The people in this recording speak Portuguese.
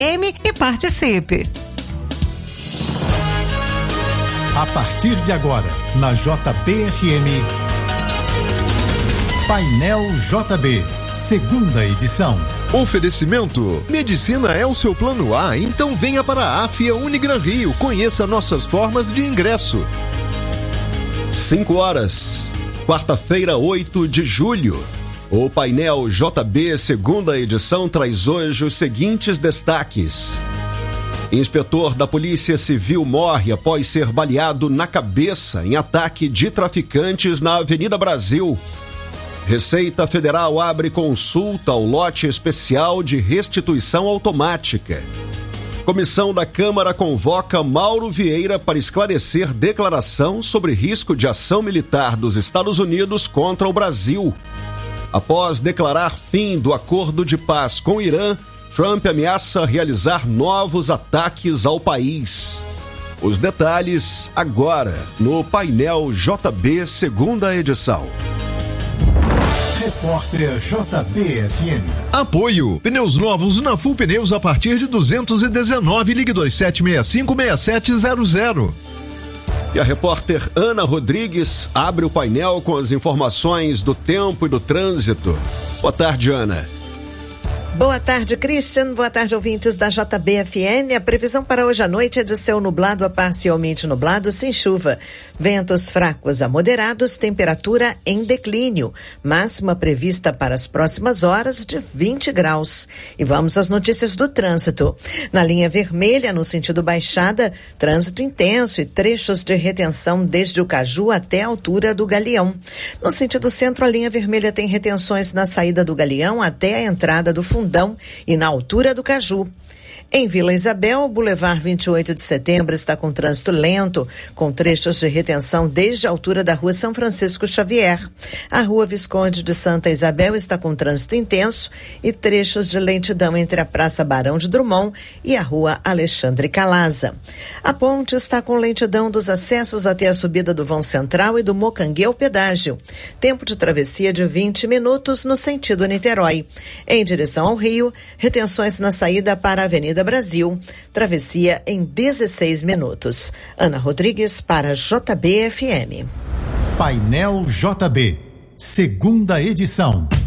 e participe. A partir de agora, na JBFM, Painel JB, segunda edição. Oferecimento: medicina é o seu plano A, então venha para a Afia Unigran Rio, conheça nossas formas de ingresso. 5 horas, quarta-feira, 8 de julho. O Painel JB, segunda edição, traz hoje os seguintes destaques. Inspetor da Polícia Civil morre após ser baleado na cabeça em ataque de traficantes na Avenida Brasil. Receita Federal abre consulta ao lote especial de restituição automática. Comissão da Câmara convoca Mauro Vieira para esclarecer declaração sobre risco de ação militar dos Estados Unidos contra o Brasil. Após declarar fim do acordo de paz com o Irã, Trump ameaça realizar novos ataques ao país. Os detalhes agora no Painel JB, segunda edição. Repórter JBFM. Apoio: pneus novos na Full Pneus a partir de 219, ligue 27656700. E a repórter Ana Rodrigues abre o painel com as informações do tempo e do trânsito. Boa tarde, Ana. Boa tarde, Christian. Boa tarde, ouvintes da JBFM. A previsão para hoje à noite é de céu nublado a parcialmente nublado, sem chuva. Ventos fracos a moderados, temperatura em declínio. Máxima prevista para as próximas horas de 20 graus. E vamos às notícias do trânsito. Na linha vermelha, no sentido baixada, trânsito intenso e trechos de retenção desde o Caju até a altura do Galeão. No sentido centro, a linha vermelha tem retenções na saída do Galeão até a entrada do Fundão e na altura do Caju. Em Vila Isabel, o Boulevard 28 de Setembro está com trânsito lento, com trechos de retenção desde a altura da Rua São Francisco Xavier. A Rua Visconde de Santa Isabel está com trânsito intenso e trechos de lentidão entre a Praça Barão de Drummond e a Rua Alexandre Calaza. A ponte está com lentidão dos acessos até a subida do Vão Central e do Mocanguê ao pedágio. Tempo de travessia de 20 minutos no sentido Niterói. Em direção ao Rio, retenções na saída para a Avenida Brasil, travessia em 16 minutos. Ana Rodrigues para JBFM. Painel JB, segunda edição.